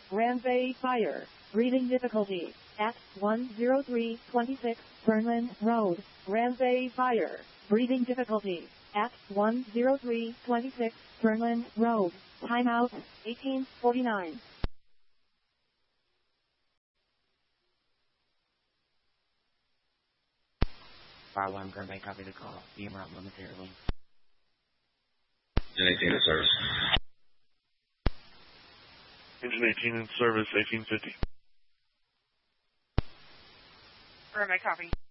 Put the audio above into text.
Ramsay Fire. Breathing difficulty. At 10326 Fernland Road. Ramsay Fire. Breathing difficulty. At 10326 Fernland Road. Timeout 1849. Fire alarm Green Bay, copy the call. Be en route momentarily. 18 in service. Engine 18 in service, 1850. Green Bay, copy.